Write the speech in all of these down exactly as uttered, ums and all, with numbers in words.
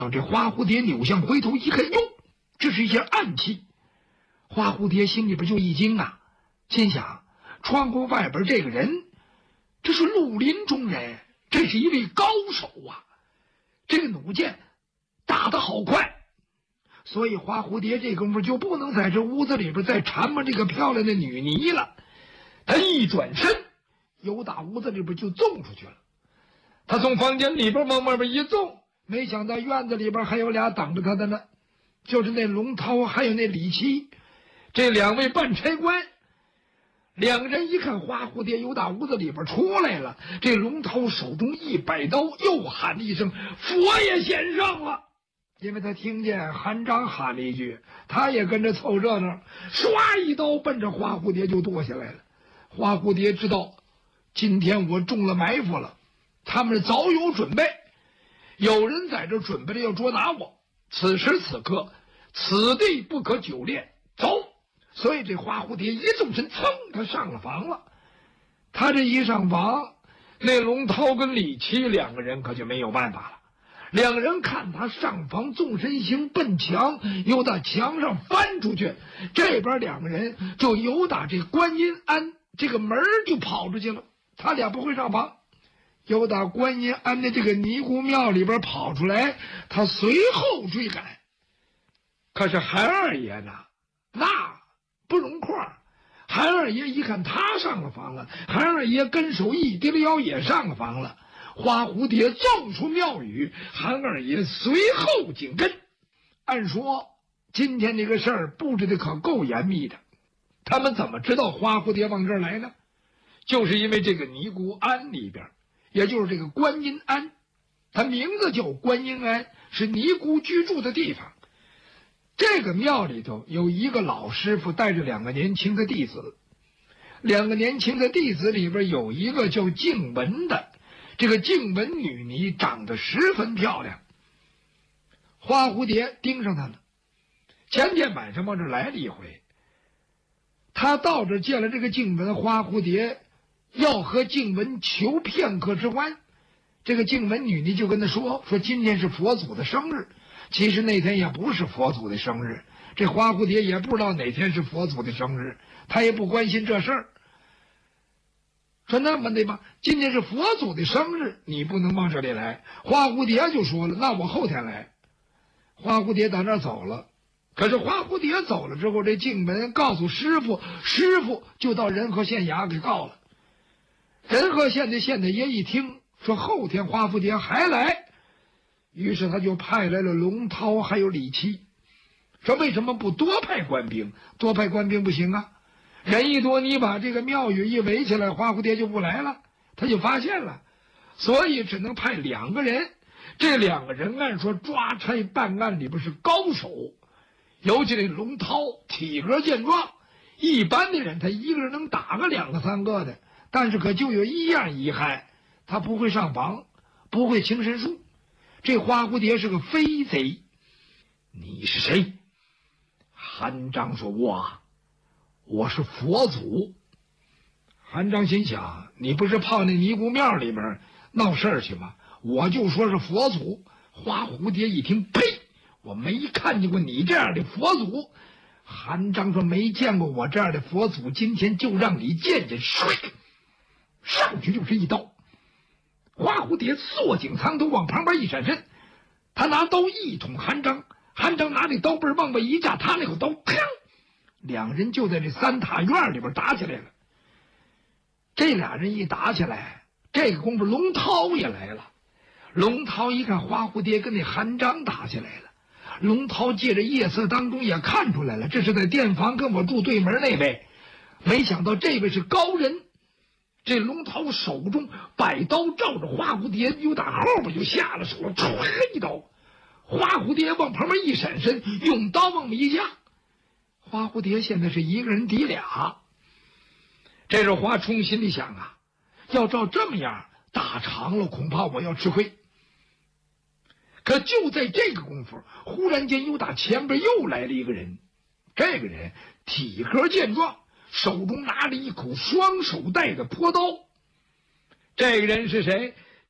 这花蝴蝶扭向回头一看，哟，这是一件暗器。花蝴蝶心里边就一惊啊，心想：窗户外边这个人，这是绿林中人，这是一位高手啊！这个弩箭打得好快，所以花蝴蝶这功夫就不能在这屋子里边再缠磨这个漂亮的女尼了。他一转身，由打屋子里边就纵出去了。他从房间里边往外边一纵，没想到院子里边还有俩等着他的呢，就是那龙涛还有那李七，这两位办差官。两人一看花蝴蝶由打屋子里边出来了，这龙涛手中一摆刀，又喊了一声：“佛爷显上了！”因为他听见韩章喊了一句，他也跟着凑热闹，唰一刀奔着花蝴蝶就剁下来了。花蝴蝶知道今天我中了埋伏了，他们早有准备，有人在这准备着要捉拿我。此时此刻，此地不可久恋，走！所以这花蝴蝶一纵身，噌，他上了房了。他这一上房，那龙涛跟李七两个人可就没有办法了。两人看他上房纵身行奔墙，又打墙上翻出去，这边两个人就由打这观音庵这个门就跑出去了。他俩不会上房，由打观音庵的这个尼姑庙里边跑出来，他随后追赶。可是韩二爷呢，那不容况。韩二爷一看他上了房了，韩二爷跟手一低了腰也上了房了。花蝴蝶纵出庙宇，韩二爷随后紧跟。按说今天这个事儿布置的可够严密的，他们怎么知道花蝴蝶往这儿来呢？就是因为这个尼姑庵里边，也就是这个观音庵，它名字叫观音庵，是尼姑居住的地方。这个庙里头有一个老师傅带着两个年轻的弟子，两个年轻的弟子里边有一个叫静雯的，这个静雯女尼长得十分漂亮。花蝴蝶盯上她了，前天晚上往这来了一回，他到这见了这个静雯，花蝴蝶要和静雯求片刻之欢。这个静雯女尼就跟他说说今天是佛祖的生日，其实那天也不是佛祖的生日，这花蝴蝶也不知道哪天是佛祖的生日，他也不关心这事儿。说那么的吧，今天是佛祖的生日，你不能往这里来。花蝴蝶就说了，那我后天来。花蝴蝶到那儿走了，可是花蝴蝶走了之后，这静雯告诉师傅，师傅就到仁和县衙给告了。仁和县的县太爷一听说后天花蝴蝶还来，于是他就派来了龙涛还有李七，说为什么不多派官兵？多派官兵不行啊，人一多，你把这个庙宇一围起来，花蝴蝶就不来了，他就发现了，所以只能派两个人。这两个人按说抓差办案里边是高手，尤其这龙涛体格健壮，一般的人他一个人能打个两个三个的，但是可就有一样遗憾，他不会上房，不会情神术。这花蝴蝶是个飞贼。你是谁？韩章说，我我是佛祖。韩章心想，你不是泡那尼姑庙里边闹事儿去吗？我就说是佛祖。花蝴蝶一听，呸，我没看见过你这样的佛祖。韩章说，没见过我这样的佛祖，今天就让你见见。唰，上去就是一刀。花蝴蝶缩颈藏头，往旁边一闪身，他拿刀一捅韩章，韩章拿这刀背往外一架，他那口刀砰，两人就在这三塔院里边打起来了。这俩人一打起来，这个功夫龙涛也来了。龙涛一看花蝴蝶跟那韩章打起来了，龙涛借着夜色当中也看出来了，这是在店房跟我住对门那位，没想到这位是高人。这龙涛手中摆刀照着花蝴蝶，又打后边就下了手了，唰一刀，花蝴蝶往旁边一闪身，用刀往里一架。花蝴蝶现在是一个人抵俩。这时花冲心里想啊，要照这么样打长了，恐怕我要吃亏。可就在这个功夫，忽然间又打前边又来了一个人。这个人体格健壮，手中拿着一口双手带的坡刀。这个人是谁？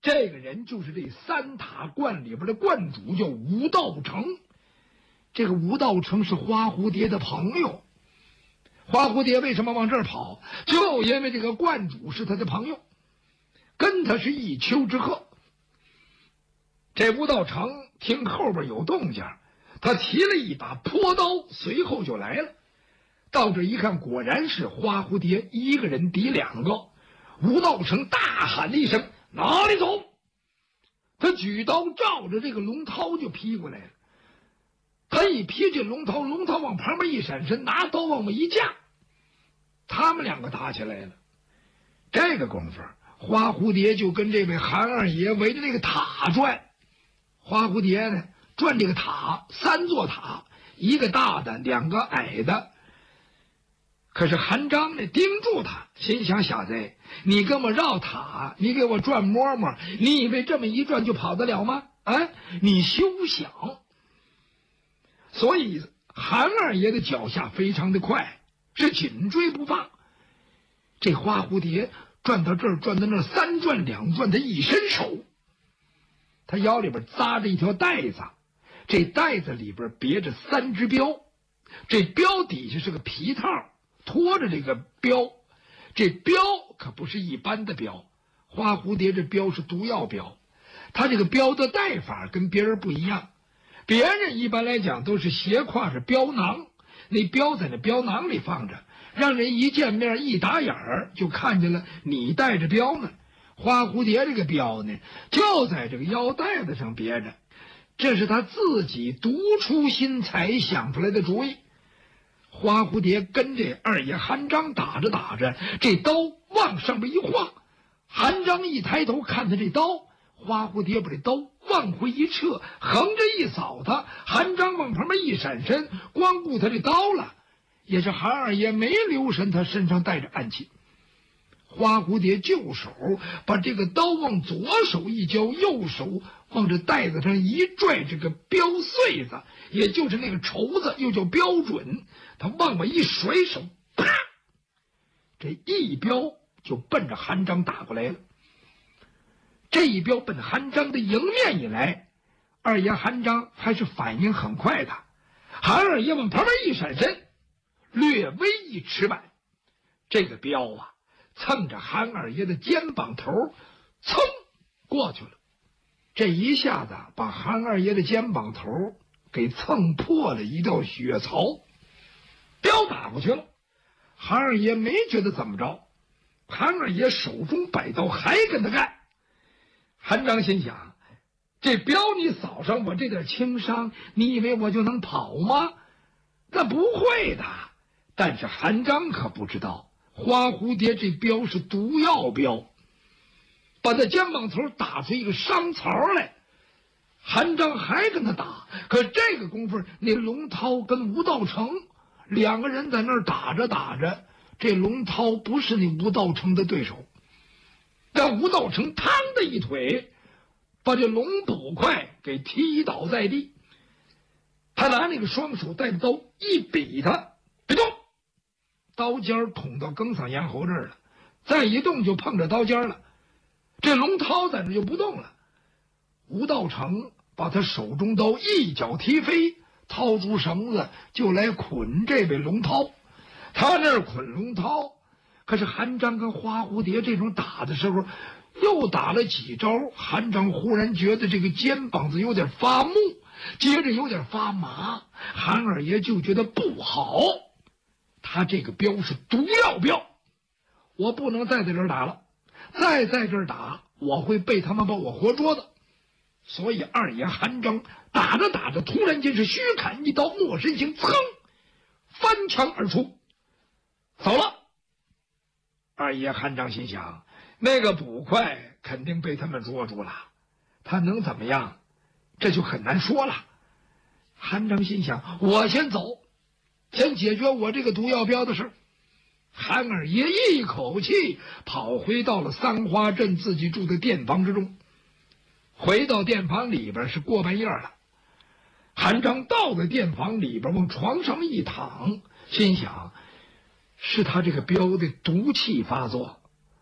这个人就是这三塔观里边的观主，叫吴道成。这个吴道成是花蝴蝶的朋友。花蝴蝶为什么往这儿跑？就因为这个观主是他的朋友，跟他是一丘之貉。这吴道成听后边有动静，他提了一把坡刀，随后就来了。到这一看，果然是花蝴蝶一个人抵两个。吴道成大喊了一声：“哪里走！”他举刀照着这个龙涛就劈过来了。他一劈这龙涛，龙涛往旁边一闪身，拿刀往我一架，他们两个打起来了。这个功夫，花蝴蝶就跟这位韩二爷围着那个塔转。花蝴蝶呢，转这个塔，三座塔，一个大的，两个矮的。可是韩章呢，盯住他，心想：小子，你跟我绕塔，你给我转摸摸，你以为这么一转就跑得了吗？啊，你休想！所以韩二爷的脚下非常的快，是紧追不放。这花蝴蝶转到这儿，转到那儿，三转两转，他一伸手，他腰里边扎着一条带子，这带子里边别着三只镖，这镖底下是个皮套，拖着这个镖。这镖可不是一般的镖，花蝴蝶这镖是毒药镖，他这个镖的带法跟别人不一样。别人一般来讲都是斜挎着镖囊，那镖在那镖囊里放着，让人一见面一打眼儿就看见了你带着镖呢。花蝴蝶这个镖呢，就在这个腰带子上别着，这是他自己独出心裁想出来的主意。花蝴蝶跟这二爷韩章打着打着，这刀往上边一晃，韩章一抬头看他这刀，花蝴蝶把这刀往回一撤，横着一扫他，韩章往旁边一闪身，光顾他这刀了。也是韩二爷没留神他身上带着暗器。花蝴蝶就手把这个刀往左手一交，右手往这带子上一拽，这个镖穗子，也就是那个绸子，又叫标准，他往我一甩手，啪，这一镖就奔着韩章打过来了。这一镖奔韩章的迎面一来，二爷韩章还是反应很快的，韩二爷往旁边一闪身，略微一迟缓，这个镖啊蹭着韩二爷的肩膀头，噌过去了。这一下子把韩二爷的肩膀头给蹭破了一道血槽，镖打过去了。韩二爷没觉得怎么着，韩二爷手中摆刀还跟他干。韩章心想，这镖你扫上我这点轻伤，你以为我就能跑吗？那不会的。但是韩章可不知道，花蝴蝶这镖是毒药镖，把他肩膀头打出一个伤槽来。韩章还跟他打，可这个功夫，那龙涛跟吴道成两个人在那儿打着打着，这龙涛不是那吴道成的对手。但吴道成嘡的一腿把这龙捕快给踢倒在地，他拿那个双手带着刀一比他，别动，刀尖捅到庚嗓咽喉这儿了，再一动就碰着刀尖了。这龙涛在那就不动了。吴道成把他手中刀一脚踢飞，掏出绳子就来捆这位龙涛。他那儿捆龙涛，可是韩章跟花蝴蝶这种打的时候，又打了几招，韩章忽然觉得这个肩膀子有点发木，接着有点发麻，韩二爷就觉得不好，他这个镖是毒药镖，我不能再在这儿打了，再在这儿打我会被他们把我活捉的。所以二爷韩章打着打着，突然间是虚砍一刀，莫身形噌翻墙而出，走了。二爷韩章心想，那个捕快肯定被他们捉住了，他能怎么样？这就很难说了。韩章心想，我先走，先解决我这个毒药镖的事。韩二爷一口气跑回到了三花镇自己住的店房之中。回到店房里边是过半夜了，韩章到了店房里边，往床上一躺，心想是他这个镖的毒气发作。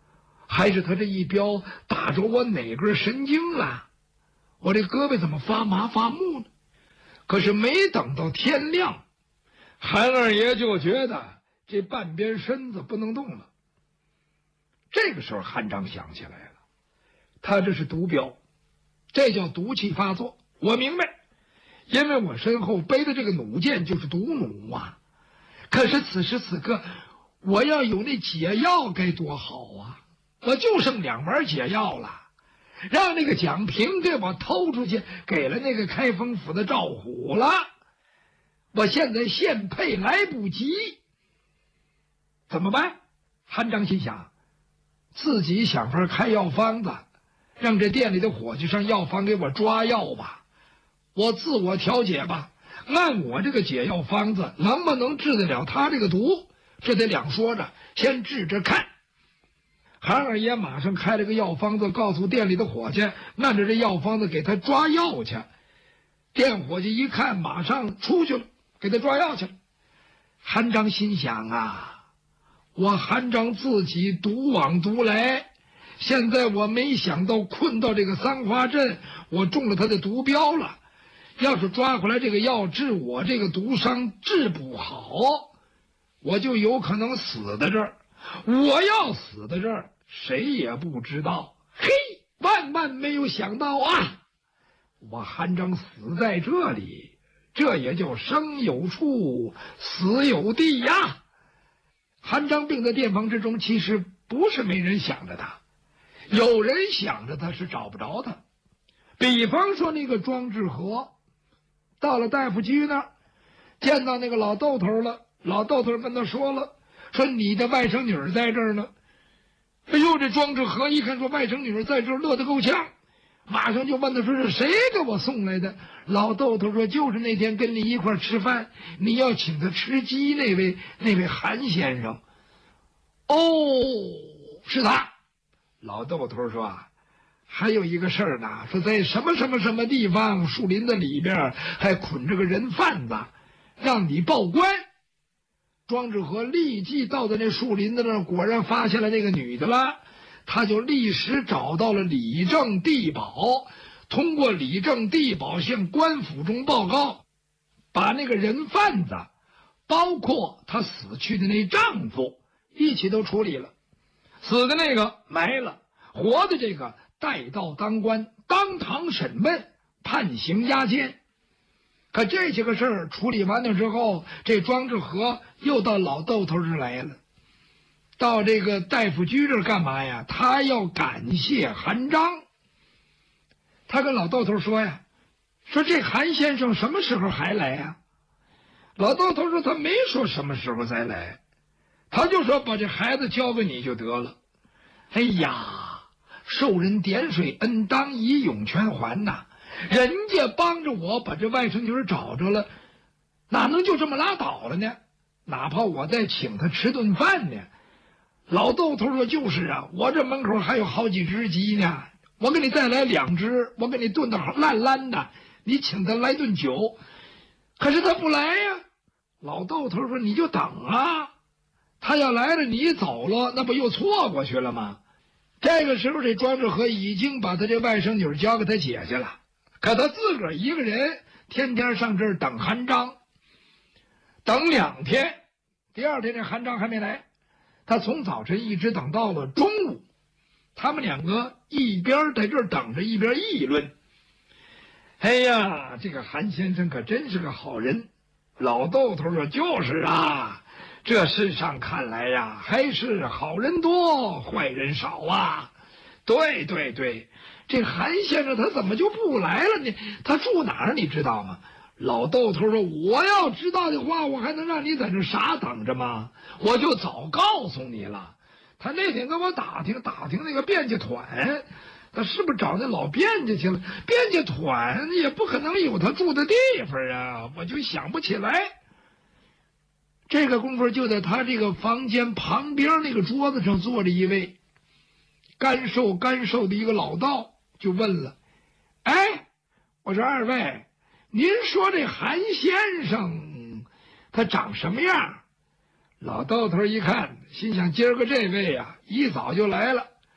还是他这一镖打着我哪根神经了？我这胳膊怎么发麻发木呢？可是没等到天亮，韩二爷就觉得这半边身子不能动了。这个时候韩章想起来了，他这是毒镖，这叫毒气发作。我明白，因为我身后背的这个弩箭就是毒弩啊。可是此时此刻我要有那解药该多好啊！我就剩两丸解药了，让那个蒋平给我偷出去，给了那个开封府的赵虎了。我现在现配来不及，怎么办？韩章心想，自己想法开药方子，让这店里的伙计上药房给我抓药吧，我自我调解吧，按我这个解药方子能不能治得了他这个毒，这得两说着，先治着看。韩二爷马上开了个药方子，告诉店里的伙计按着这药方子给他抓药去。店伙计一看，马上出去了，给他抓药去了。韩章心想啊，我韩章自己独往独来，现在我没想到困到这个三花镇，我中了他的毒镖了。要是抓回来这个药治我这个毒伤治不好，我就有可能死在这儿。我要死在这儿，谁也不知道。嘿，万万没有想到啊！我韩章死在这里，这也叫生有处，死有地呀。韩章病在店房之中，其实不是没人想着他，有人想着他是找不着他。比方说那个庄志和，到了大夫居那儿，见到那个老豆头了，老豆头跟他说了，说你的外甥女儿在这儿呢。哎呦，这庄志和一看说外甥女儿在这儿，乐得够呛，马上就问他说是谁给我送来的。老豆头说就是那天跟你一块吃饭，你要请他吃鸡那位那位韩先生。哦，是他。老豆头说啊，还有一个事儿呢，说在什么什么什么地方树林子里边还捆着个人贩子，让你报官。庄志和立即到的那树林子那儿，果然发现了那个女的了。他就立时找到了李正地保，通过李正地保向官府中报告，把那个人贩子，包括他死去的那丈夫一起都处理了。死的那个埋了，活的这个带到当官，当堂审问，判刑押监。可这些个事儿处理完了之后，这庄志和又到老豆头这儿来了，到这个大夫居这儿干嘛呀？他要感谢韩章。他跟老豆头说呀，说这韩先生什么时候还来呀？老豆头说他没说什么时候再来，他就说把这孩子交给你就得了。哎呀，受人点水，恩当以涌泉还呐！人家帮着我把这外甥女找着了，哪能就这么拉倒了呢？哪怕我再请他吃顿饭呢。老豆头说就是啊，我这门口还有好几只鸡呢，我给你再来两只，我给你炖的烂烂的，你请他来顿酒。可是他不来呀。老豆头说你就等啊，他要来了你走了，那不又错过去了吗？这个时候这庄志和已经把他这外甥女交给他姐姐了，可他自个儿一个人天天上这儿等韩章，等两天，第二天这韩章还没来，他从早晨一直等到了中午。他们两个一边在这儿等着，一边议论。哎呀，这个韩先生可真是个好人。老豆头说就是啊，这世上看来呀，还是好人多坏人少啊。对对对，这韩先生他怎么就不来了呢？他住哪儿你知道吗？老豆头说我要知道的话，我还能让你在这傻等着吗？我就早告诉你了。他那天跟我打听打听那个编辑团，他是不是找那老编辑去了？编辑团也不可能有他住的地方啊，我就想不起来。这个功夫就在他这个房间旁边那个桌子上坐着一位干瘦干瘦的一个老道，就问了：哎，我说二位，您说这韩先生他长什么样？老豆头一看，心想今儿个这位啊，一早就来了，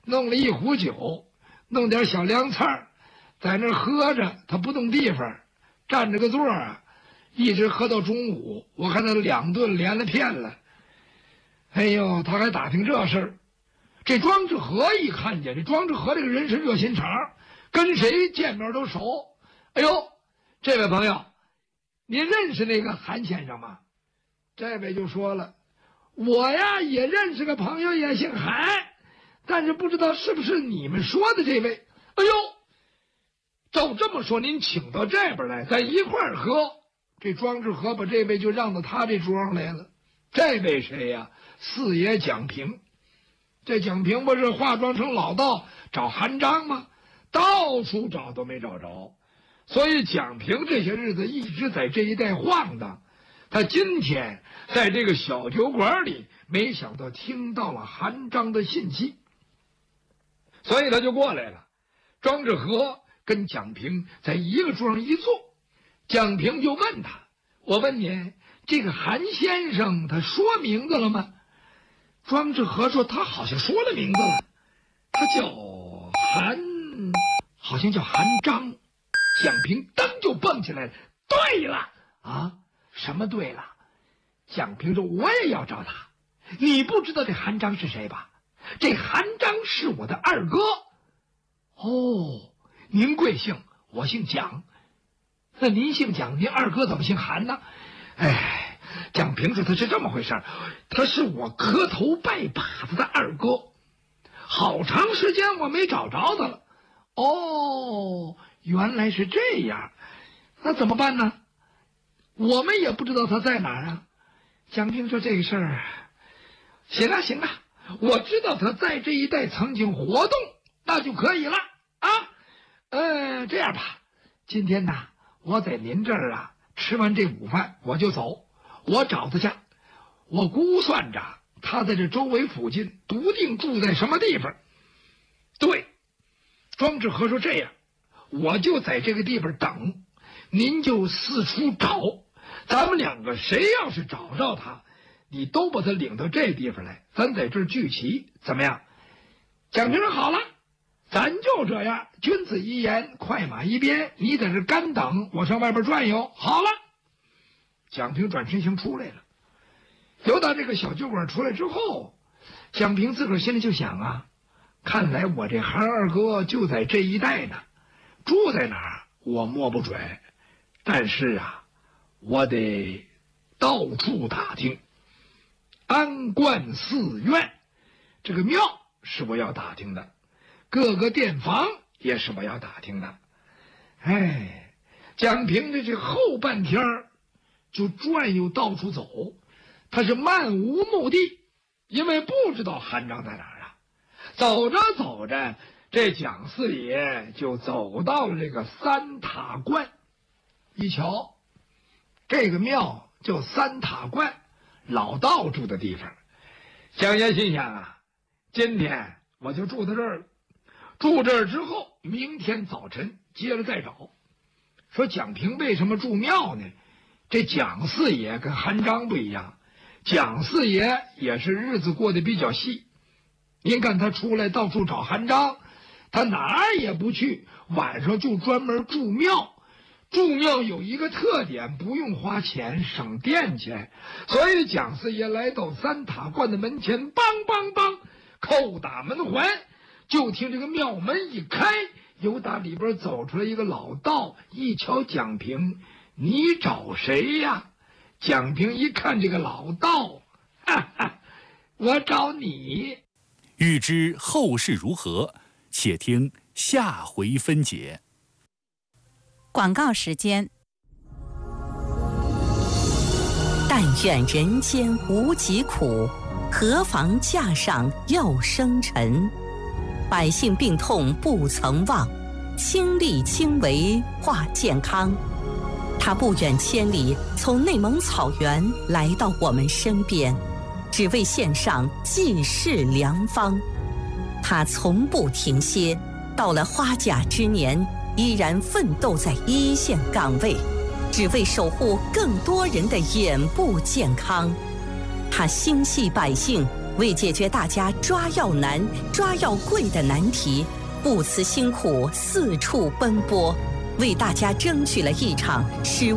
弄了一壶酒，弄点小凉菜，在那喝着，他不动地方，占着个座啊，一直喝到中午。我看他两顿连了片了。哎呦，他还打听这事儿。这庄志和一看见，这庄志和这个人是热心肠，跟谁见面都熟。哎呦，这位朋友，您认识那个韩先生吗？这位就说了，我呀也认识个朋友，也姓韩，但是不知道是不是你们说的这位。哎呦，照这么说，您请到这边来，咱一块儿喝。这庄志和把这位就让到他这桌上来了。这位谁呀？四爷蒋平。这蒋平不是化妆成老道找韩章吗？到处找都没找着，所以蒋平这些日子一直在这一带晃荡。他今天在这个小酒馆里，没想到听到了韩章的信息，所以他就过来了。庄志和跟蒋平在一个桌上一坐，蒋平就问他：“我问你，这个韩先生他说名字了吗？”庄志和说：“他好像说了名字了，他叫韩，好像叫韩章。”蒋平噔就蹦起来了：“对了啊！什么对了？”蒋平说：“我也要找他。你不知道这韩章是谁吧？这韩章是我的二哥。”哦，您贵姓？我姓蒋。那您姓蒋，您二哥怎么姓韩呢？哎。蒋平说：“他是这么回事，他是我磕头拜把子的二哥，好长时间我没找着他了。”哦，原来是这样，那怎么办呢？我们也不知道他在哪儿啊。蒋平说：“这个事儿，行啊行啊，我知道他在这一带曾经活动，那就可以了啊。呃，这样吧，今天呢，我在您这儿啊吃完这午饭我就走。我找他去，我估算着他在这周围附近笃定住在什么地方。”对，庄志和说：“这样，我就在这个地方等，您就四处找，咱们两个谁要是找着他，你都把他领到这地方来，咱在这儿聚齐，怎么样？”蒋平说：“好了，咱就这样，君子一言，快马一鞭，你在这干等，我上外边转悠。好了。”蒋平转身行出来了。由到这个小酒馆出来之后，蒋平自个儿心里就想啊，看来我这韩二哥就在这一带呢，住在哪儿我摸不准，但是啊，我得到处打听。安观寺院这个庙是我要打听的，各个店房也是我要打听的。哎，蒋平的这后半天就转悠到处走，他是漫无目的，因为不知道韩章在哪儿啊。走着走着，这蒋四爷就走到了这个三塔观。一瞧，这个庙叫三塔观，老道住的地方。蒋爷心想啊，今天我就住在这儿了，住这儿之后，明天早晨接着再找。说蒋平为什么住庙呢？这蒋四爷跟韩章不一样，蒋四爷也是日子过得比较细。您看他出来到处找韩章，他哪儿也不去，晚上就专门住庙。住庙有一个特点，不用花钱，省电钱。所以蒋四爷来到三塔观的门前，梆梆梆叩打门环，就听这个庙门一开，由打里边走出来一个老道，一瞧蒋平：“你找谁呀？”蒋平一看这个老道，哈哈，我找你。 欲知后事如何，且听下回分解。 广告时间。 但愿人间无疾苦，何妨架上又生尘。百姓病痛不曾忘，亲力亲为化健康。他不远千里从内蒙草原来到我们身边，只为献上济世良方。他从不停歇，到了花甲之年，依然奋斗在一线岗位，只为守护更多人的眼部健康。他心系百姓， 为解决大家抓药难、抓药贵的难题，不辞辛苦四处奔波，为大家争取了一场使